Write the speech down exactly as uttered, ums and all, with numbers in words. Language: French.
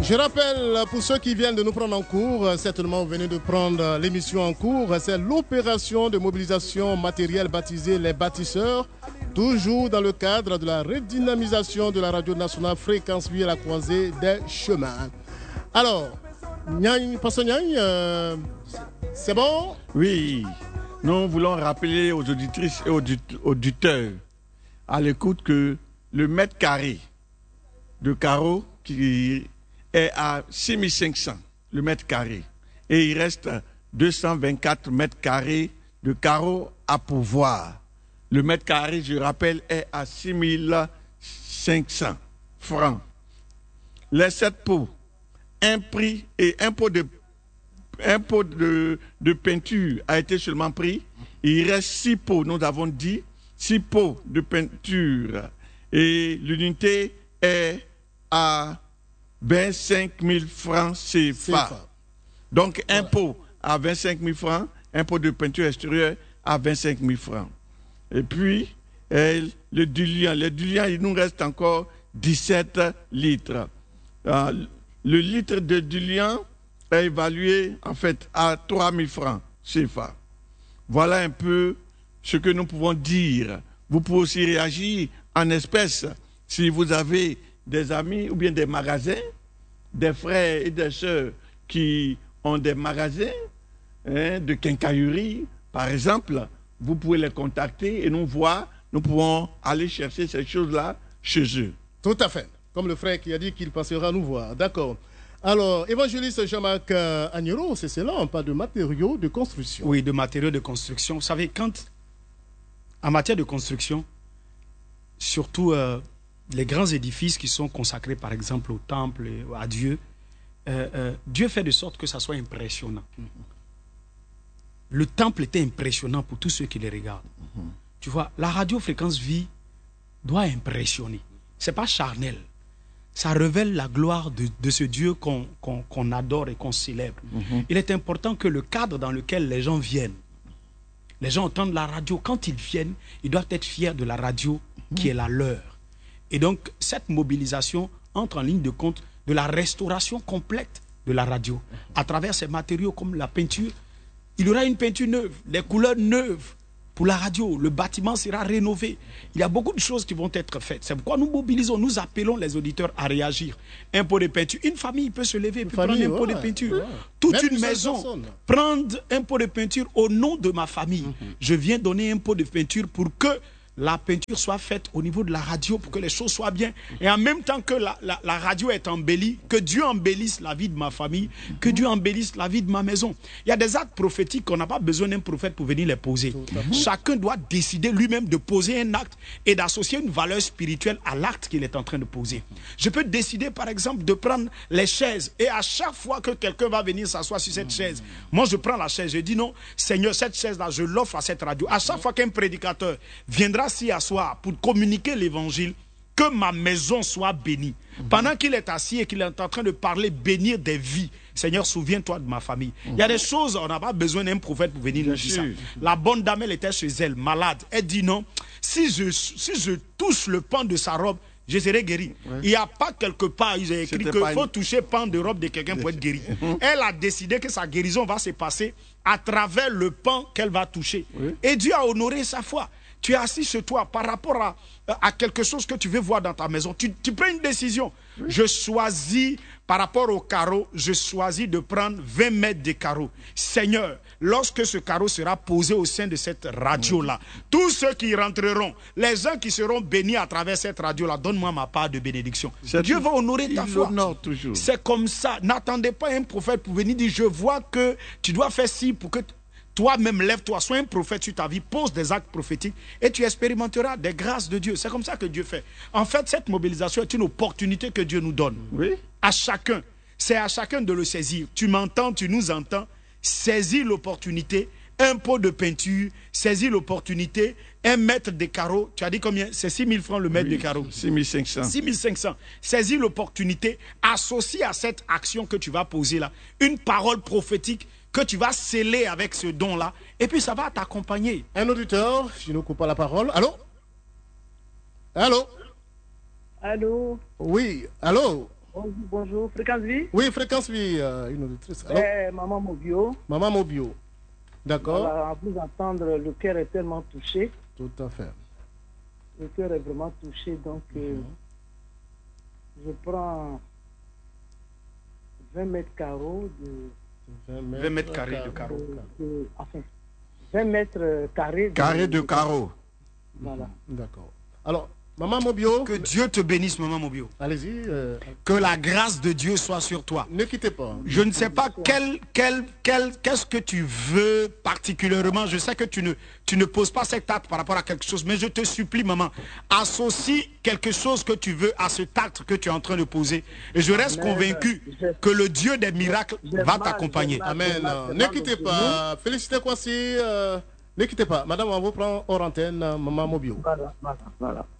Je rappelle, pour ceux qui viennent de nous prendre en cours, certainement vous venez de prendre l'émission en cours, c'est l'opération de mobilisation matérielle baptisée Les Bâtisseurs, toujours dans le cadre de la redynamisation de la radio nationale Fréquence huit à la croisée des chemins. Alors, Niagne, Pastor Niagne, euh, c'est bon? Oui, nous voulons rappeler aux auditrices et aux auditeurs à l'écoute que le mètre carré de carreau qui est à six mille cinq cents, le mètre carré. Et il reste deux cent vingt-quatre mètres carrés de carreaux à pourvoir. Le mètre carré, je rappelle, est à six mille cinq cents francs. Les sept pots, un prix et un pot de, un pot de, de peinture a été seulement pris. Il reste six pots, nous avons dit, six pots de peinture. Et l'unité est à vingt-cinq mille francs C F A. Donc un voilà. pot à vingt-cinq mille francs, un pot de peinture extérieure à vingt-cinq mille francs. Et puis, euh, le diluant, le diluant, il nous reste encore dix-sept litres. Euh, le litre de diluant est évalué en fait à trois mille francs C F A. Voilà un peu ce que nous pouvons dire. Vous pouvez aussi réagir en espèces si vous avez des amis ou bien des magasins, des frères et des sœurs qui ont des magasins hein, de quincaillerie, par exemple, vous pouvez les contacter et nous voir, nous pouvons aller chercher ces choses-là chez eux. Tout à fait, comme le frère qui a dit qu'il passera nous voir. D'accord. Alors, évangéliste Jean-Marc euh, Agnero, c'est cela, on parle de matériaux de construction. Oui, de matériaux de construction. Vous savez, quand, en matière de construction, surtout euh, les grands édifices qui sont consacrés, par exemple, au temple, à Dieu, euh, euh, Dieu fait de sorte que ça soit impressionnant. Mm-hmm. Le temple était impressionnant pour tous ceux qui les regardent. Mm-hmm. Tu vois, la radio Fréquence Vie doit impressionner. Ce n'est pas charnel. Ça révèle la gloire de, de ce Dieu qu'on qu'on, qu'on adore et qu'on célèbre. Mm-hmm. Il est important que le cadre dans lequel les gens viennent, les gens entendent la radio, quand ils viennent, ils doivent être fiers de la radio mm-hmm. qui est la leur. Et donc, cette mobilisation entre en ligne de compte de la restauration complète de la radio. À travers ces matériaux comme la peinture, il y aura une peinture neuve, des couleurs neuves pour la radio. Le bâtiment sera rénové. Il y a beaucoup de choses qui vont être faites. C'est pourquoi nous mobilisons, nous appelons les auditeurs à réagir. Un pot de peinture. Une famille peut se lever et prendre un pot ouais, de peinture. Ouais. Toute Même une maison, personne. prendre un pot de peinture au nom de ma famille. Mm-hmm. Je viens donner un pot de peinture pour que la peinture soit faite au niveau de la radio pour que les choses soient bien. Et en même temps que la, la, la radio est embellie, que Dieu embellisse la vie de ma famille, que Dieu embellisse la vie de ma maison. Il y a des actes prophétiques qu'on n'a pas besoin d'un prophète pour venir les poser. Chacun doit décider lui-même de poser un acte et d'associer une valeur spirituelle à l'acte qu'il est en train de poser. Je peux décider par exemple de prendre les chaises et à chaque fois que quelqu'un va venir s'asseoir sur cette chaise, moi je prends la chaise, je dis non, Seigneur, cette chaise-là, je l'offre à cette radio. À chaque fois qu'un prédicateur viendra s'y asseoir pour communiquer l'évangile, que ma maison soit bénie. Mm-hmm. Pendant qu'il est assis et qu'il est en train de parler, bénir des vies, Seigneur, souviens-toi de ma famille. Mm-hmm. Il y a des choses, on n'a pas besoin d'un prophète pour venir nous dire ça. La bonne dame, elle était chez elle, malade. Elle dit non, si je, si je touche le pan de sa robe, je serai guéri. Ouais. Il n'y a pas quelque part, ils ont écrit qu'il faut une... toucher le pan de robe de quelqu'un pour être guéri. Elle a décidé que sa guérison va se passer à travers le pan qu'elle va toucher. Oui. Et Dieu a honoré sa foi. Tu es assis chez toi par rapport à, à quelque chose que tu veux voir dans ta maison. Tu, tu prends une décision. Oui. Je choisis, par rapport au carreau, je choisis de prendre vingt mètres de carreau. Seigneur, lorsque ce carreau sera posé au sein de cette radio-là, oui. tous ceux qui rentreront, les gens qui seront bénis à travers cette radio-là, donne-moi ma part de bénédiction. Dieu va honorer ta foi. C'est comme ça. N'attendez pas un prophète pour venir dire, je vois que tu dois faire ci pour que... Toi-même, lève-toi, sois un prophète sur ta vie, pose des actes prophétiques et tu expérimenteras des grâces de Dieu. C'est comme ça que Dieu fait. En fait, cette mobilisation est une opportunité que Dieu nous donne. Oui. À chacun. C'est à chacun de le saisir. Tu m'entends, tu nous entends. Saisis l'opportunité. Un pot de peinture, saisis l'opportunité. Un mètre de carreau. Tu as dit combien? C'est six mille francs le mètre oui, de carreau. six mille cinq cents. six mille cinq cents. Saisis l'opportunité. Associe à cette action que tu vas poser là une parole prophétique que tu vas sceller avec ce don-là, et puis ça va t'accompagner. Un auditeur, je ne coupe pas la parole. Allô? Allô? Allô? Oui, allô? Bonjour, bonjour. Fréquence vie? Oui, Fréquence vie, euh, une auditrice. Alors, Eh, Maman Mobio. Maman Mobio. D'accord. Voilà, à vous entendre, le cœur est tellement touché. Tout à fait. Le cœur est vraiment touché, donc euh, Mhm. je prends vingt mètres carreaux de, vingt mètres carrés de carreaux. de, de- enfin, vingt mètres carrés de, Carré de carreaux. Voilà. D'accord. Alors, Maman Mobio, Que Dieu te bénisse, Maman Mobio. allez-y, euh, Que la grâce de Dieu soit sur toi. ne quittez pas. Je ne sais pas quel, quel, quel, qu'est-ce que tu veux particulièrement. Je sais que tu ne, tu ne poses pas cet acte par rapport à quelque chose, mais je te supplie, maman, associe quelque chose que tu veux à cet acte que tu es en train de poser. Et je reste Amen. convaincu Je- que le Dieu des miracles J'ai va mal, t'accompagner. j'ai mal. Amen. Vraiment, Ne quittez vraiment, pas. Félicitez Kwasi. Euh, ne quittez pas. Madame, on vous prend hors antenne, euh, Maman Mobio. Voilà, voilà, voilà.